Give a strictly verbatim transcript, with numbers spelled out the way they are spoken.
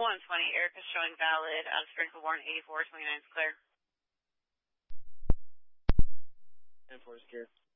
one twenty, Erica's showing valid out of Springfield-Warren, eighty-four twenty-nine is clear. ten four is clear.